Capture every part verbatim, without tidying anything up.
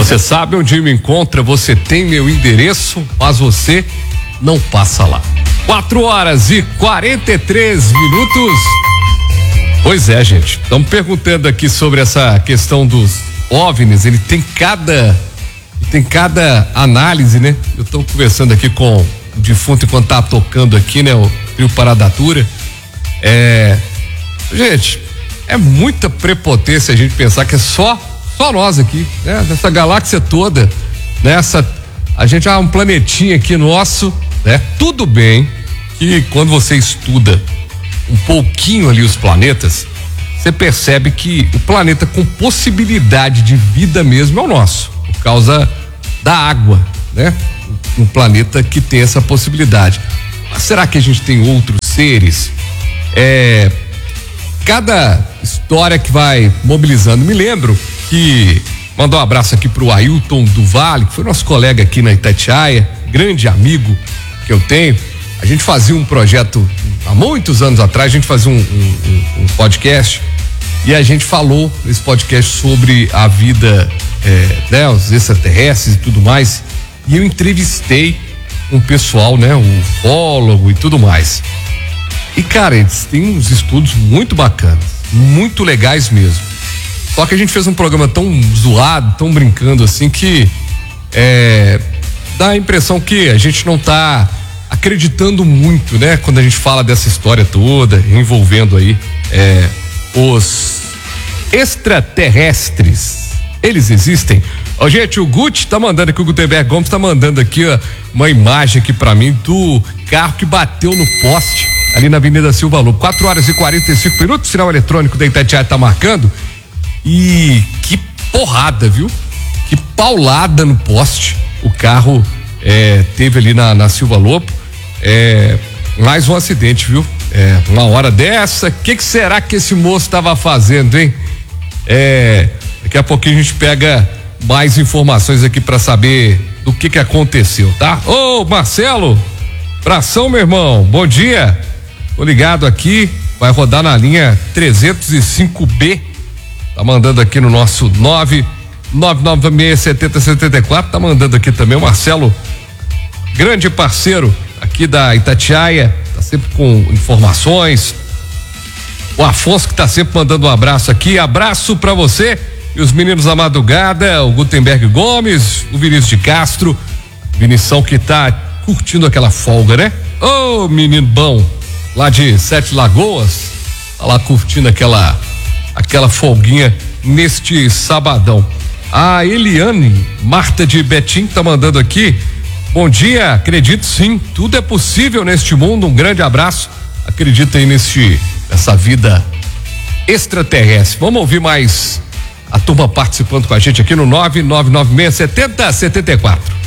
Você sabe onde me encontra, você tem meu endereço, mas você não passa lá. quatro horas e quarenta e três minutos. Pois é, gente. Estamos perguntando aqui sobre essa questão dos OVNIs. Ele tem cada. Tem cada análise, né? Eu estou conversando aqui com o defunto enquanto tá tocando aqui, né? O trio Parada Dura. É. Gente, é muita prepotência a gente pensar que é só, só nós aqui, né? Nessa galáxia toda, nessa. A gente é um planetinha aqui nosso, né? Tudo bem que quando você estuda um pouquinho ali os planetas, você percebe que o planeta com possibilidade de vida mesmo é o nosso, por causa da água, né? Um planeta que tem essa possibilidade. Mas será que a gente tem outros seres? É, cada história que vai mobilizando, me lembro que mandar um abraço aqui pro Ailton do Vale, que foi nosso colega aqui na Itatiaia, grande amigo que eu tenho. A gente fazia um projeto há muitos anos atrás, a gente fazia um, um, um podcast e a gente falou nesse podcast sobre a vida, é, né, os extraterrestres e tudo mais, e eu entrevistei um pessoal, né, um ufólogo e tudo mais. E cara, eles têm uns estudos muito bacanas, muito legais mesmo. Só que a gente fez um programa tão zoado, tão brincando assim, que é, dá a impressão que a gente não tá acreditando muito, né? Quando a gente fala dessa história toda, envolvendo aí é, os extraterrestres. Eles existem? Ó, gente, o Guti tá mandando aqui, o Gutenberg Gomes tá mandando aqui, ó, uma imagem aqui pra mim do carro que bateu no poste ali na Avenida Silva Lobo. quatro horas e quarenta e cinco minutos, o sinal eletrônico da Itatiaia tá marcando. E que porrada, viu? Que paulada no poste o carro é, teve ali na, na Silva Lobo. É, mais um acidente, viu? É, uma hora dessa, o que, que será que esse moço estava fazendo, hein? É, daqui a pouquinho a gente pega mais informações aqui para saber do que que aconteceu, tá? Ô, Marcelo, abração, meu irmão, bom dia. Tô ligado aqui, vai rodar na linha trezentos e cinco B. Tá mandando aqui no nosso nove nove nove seis sete zero sete quatro, tá mandando aqui também o Marcelo, grande parceiro aqui da Itatiaia, tá sempre com informações. O Afonso que tá sempre mandando um abraço aqui, abraço pra você e os meninos da madrugada, o Gutenberg Gomes, o Vinícius de Castro, Vinição que tá curtindo aquela folga, né? Ô, menino bom, lá de Sete Lagoas, tá lá curtindo aquela aquela folguinha neste sabadão. A Eliane Marta de Betim tá mandando aqui, bom dia, acredito sim, tudo é possível neste mundo, um grande abraço, acredita aí nesse, nessa vida extraterrestre. Vamos ouvir mais a turma participando com a gente aqui no nove nove nove seis sete zero sete quatro.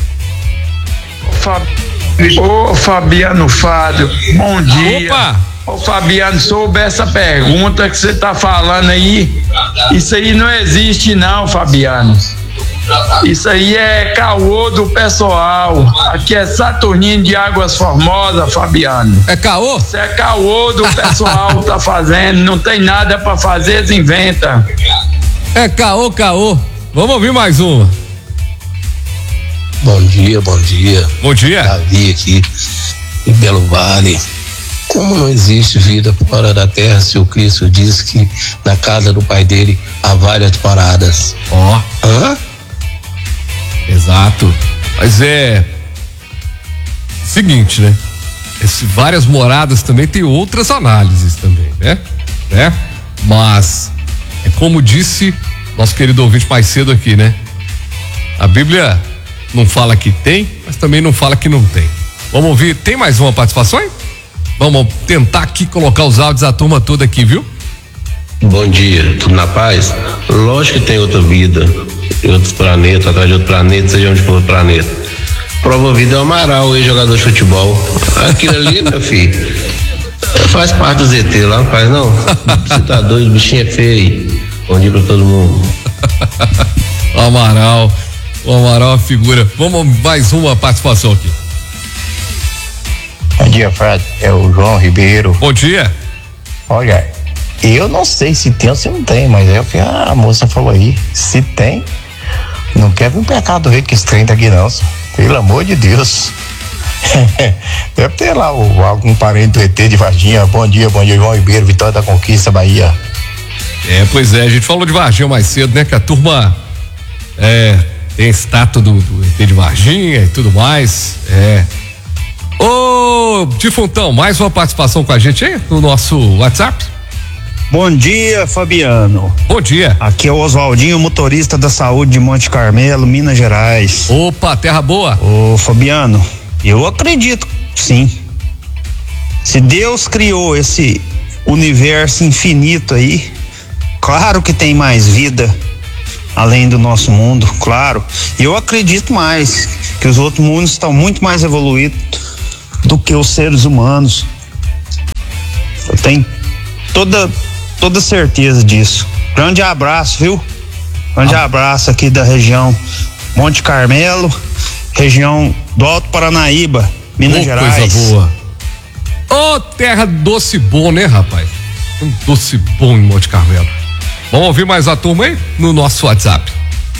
Ô Fabiano Fábio, bom dia. Opa! Ô Fabiano, soube essa pergunta que você tá falando aí, isso aí não existe não, Fabiano. Isso aí é caô do pessoal. Aqui é Saturnino de Águas Formosas, Fabiano. É caô? Isso é caô do pessoal tá fazendo, não tem nada pra fazer, eles inventam. É caô, caô. Vamos ouvir mais uma. Bom dia, bom dia. Bom dia. Davi aqui em Belo Vale. Como não existe vida fora da terra se o Cristo diz que na casa do pai dele há várias paradas? Ó. Oh. Hã? Exato. Mas é seguinte, né? Esse, várias moradas também tem outras análises também, né? né? Mas é como disse nosso querido ouvinte mais cedo aqui, né? A Bíblia não fala que tem, mas também não fala que não tem. Vamos ouvir, tem mais uma participação, hein? Vamos tentar aqui colocar os áudios da turma toda aqui, viu? Bom dia, tudo na paz? Lógico que tem outra vida, em outros planetas, atrás de outro planeta, seja onde for o planeta. Prova vida é o Amaral, ex-jogador de futebol. Aquilo ali, meu filho, faz parte do Z T lá, não faz não? Você tá doido, o bichinho é feio. Bom dia pra todo mundo. O Amaral, o Amaral é uma figura. Vamos mais uma participação aqui. Bom dia, Fred. É o João Ribeiro. Bom dia. Olha, eu não sei se tem ou se não tem, mas é o que a moça falou aí. Se tem, Não quer vir pra cá do jeito que esse trem tá aqui não, só. Pelo amor de Deus. Deve ter lá o, algum parente do E T de Varginha. Bom dia, bom dia, João Ribeiro, Vitória da Conquista, Bahia. É, pois é, a gente falou de Varginha mais cedo, né? Que a turma é, tem estátua do, do E T de Varginha e tudo mais. É. Ô, Difuntão, mais uma participação com a gente aí no nosso WhatsApp? Bom dia, Fabiano. Bom dia. Aqui é o Oswaldinho, motorista da saúde de Monte Carmelo, Minas Gerais. Opa, terra boa. Ô, Fabiano, eu acredito, sim. Se Deus criou esse universo infinito aí, claro que tem mais vida além do nosso mundo, claro. E eu acredito mais que os outros mundos estão muito mais evoluídos do que os seres humanos. Eu tenho toda toda certeza disso. Grande abraço, viu? Grande ah. abraço aqui da região Monte Carmelo, região do Alto Paranaíba, Minas oh, Gerais. Coisa boa. Ô, oh, terra doce bom, né, rapaz? Um doce bom em Monte Carmelo. Vamos ouvir mais a turma aí no nosso WhatsApp.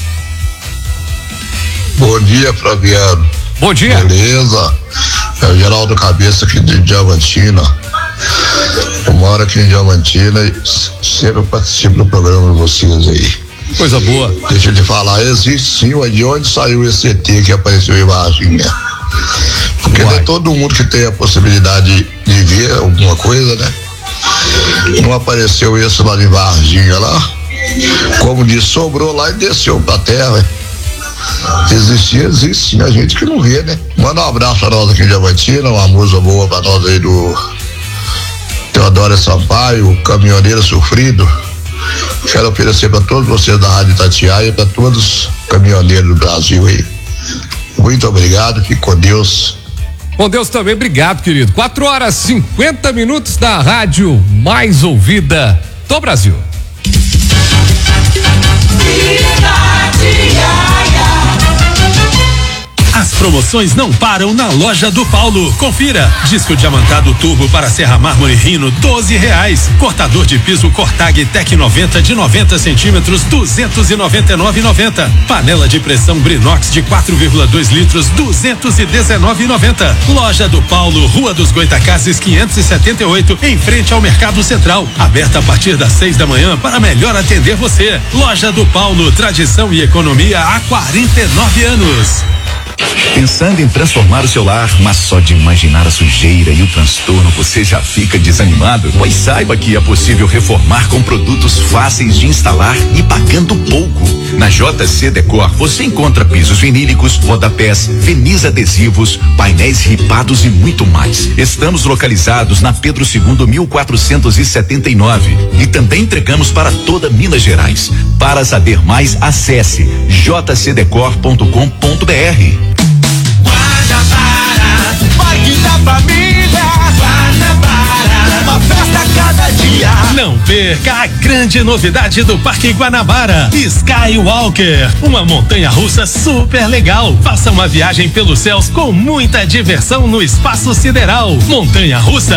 Bom dia, Fabiano. Bom dia. Beleza? É o Geraldo Cabeça aqui de Diamantina. Eu moro aqui em Diamantina e sempre participo do programa de vocês aí. Coisa boa. Deixa eu te falar, existe sim, mas de onde saiu esse E T que apareceu em Varginha? Porque não é todo mundo que tem a possibilidade de, de ver alguma coisa, né? Não apareceu esse lá em Varginha lá. Como disse, sobrou lá e desceu pra terra. Existia, existe sim, a gente que não vê, né? Manda um abraço pra nós aqui em Diamantina, uma música boa pra nós aí do Teodoro Sampaio, Caminhoneiro Sofrido. Quero oferecer pra todos vocês da Rádio Itatiaia e pra todos os caminhoneiros do Brasil aí. Muito obrigado, fique com Deus. Com Deus também, obrigado, querido. quatro horas e cinquenta minutos da rádio mais ouvida do Brasil. As promoções não param na Loja do Paulo. Confira. Disco diamantado turbo para serra mármore Rino, doze reais. Cortador de piso Cortag Tec noventa de noventa centímetros, duzentos e noventa e nove e noventa. Panela de pressão Brinox de quatro vírgula dois litros, duzentos e dezenove e noventa. Loja do Paulo, Rua dos Goitacazes quinhentos e setenta e oito, em frente ao Mercado Central. Aberta a partir das seis da manhã para melhor atender você. Loja do Paulo, tradição e economia há quarenta e nove anos. Pensando em transformar o seu lar, mas só de imaginar a sujeira e o transtorno você já fica desanimado? Pois saiba que é possível reformar com produtos fáceis de instalar e pagando pouco. Na J C Decor você encontra pisos vinílicos, rodapés, verniz adesivos, painéis ripados e muito mais. Estamos localizados na Pedro segundo mil quatrocentos e setenta e nove e também entregamos para toda Minas Gerais. Para saber mais, acesse j c decor ponto com ponto b r. Guanabara, Parque da Família. Guanabara, uma festa a cada dia. Não perca a grande novidade do Parque Guanabara, Skywalker, uma montanha-russa super legal. Faça uma viagem pelos céus com muita diversão no espaço sideral. Montanha-russa